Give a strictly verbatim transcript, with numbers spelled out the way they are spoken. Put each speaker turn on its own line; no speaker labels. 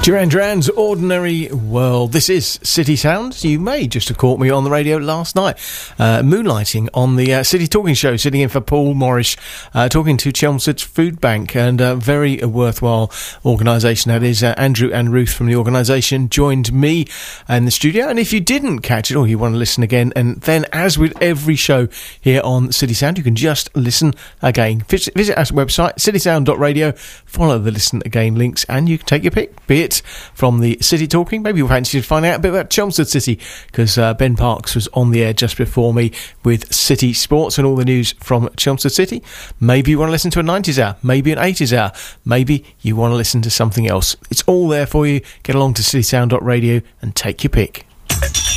Duran Duran's Ordinary World. This is City Sounds. You may just have caught me on the radio last night, uh, moonlighting on the uh, City Talking Show, sitting in for Paul Morris, uh, talking to Chelmsford Food Bank, and a very uh, worthwhile organisation that is. Uh, Andrew and Ruth from the organisation joined me in the studio, and if you didn't catch it or you want to listen again, and then as with every show here on City Sound, you can just listen again. Visit, visit our website, city sound dot radio, follow the listen again links, and you can take your pick, be it from the City Talking. Maybe you'll fancy to find out a bit about Chelmsford City, because uh, Ben Parks was on the air just before me with City Sports and all the news from Chelmsford City. Maybe you want to listen to a nineties hour, maybe an eighties hour, maybe you want to listen to something else. It's all there for you. Get along to city sound dot radio and take your pick.